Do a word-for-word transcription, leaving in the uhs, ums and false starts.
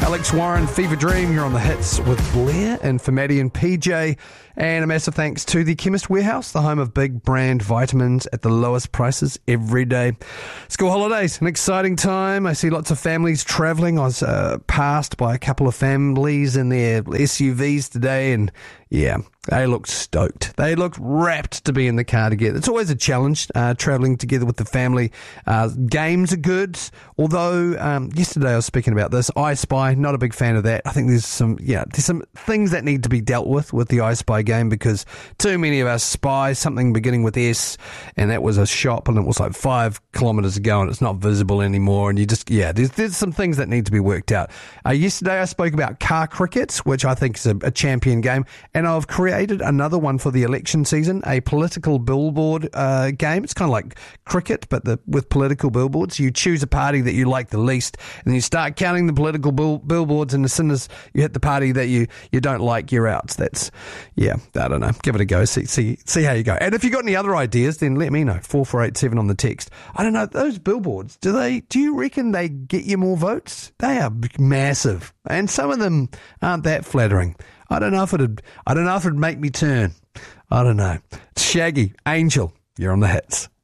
Alex Warren, Fever Dream. You're on the hits with Blair and for Maddie and P J. And a massive thanks to the Chemist Warehouse, the home of big brand vitamins at the lowest prices every day. School holidays, an exciting time. I see lots of families travelling. I was uh, passed by a couple of families in their S U Vs today, and yeah, they looked stoked. They looked rapt to be in the car together. It's always a challenge, uh, travelling together with the family. Uh, games are good, although um, yesterday I was speaking about this. I Spy, not a big fan of that. I think there's some, yeah, there's some things that need to be dealt with with the I Spy game, because too many of us spy something beginning with S, and that was a shop, and it was like five kilometres ago, and it's not visible anymore, and you just, yeah, there's, there's some things that need to be worked out. Uh, yesterday I spoke about car cricket, which I think is a, a champion game, and I've created another one for the election season, a political billboard uh, game. It's kind of like cricket, but the, with political billboards. You choose a party that you like the least, and then you start counting the political bill, billboards, and as soon as you hit the party that you, you don't like, you're out. That's, yeah, I don't know. Give it a go. See, see, see how you go. And if you've got any other ideas, then let me know. four four eight seven on the text. I don't know, those billboards, do they, do you reckon they get you more votes? They are massive, and some of them aren't that flattering. I don't know if it'd, I don't know if it'd make me turn. I don't know. It's Shaggy, Angel. You're on the hits.